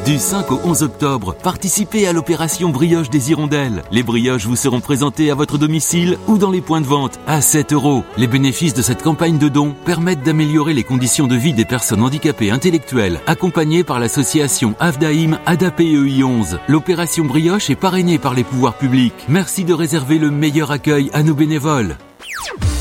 Du 5 au 11 octobre, participez à l'opération Brioche des Hirondelles. Les brioches vous seront présentées à votre domicile ou dans les points de vente à 7 €. Les bénéfices de cette campagne de dons permettent d'améliorer les conditions de vie des personnes handicapées intellectuelles, accompagnées par l'association AFDAIM ADAPEI 11. L'opération Brioche est parrainée par les pouvoirs publics. Merci de réserver le meilleur accueil à nos bénévoles.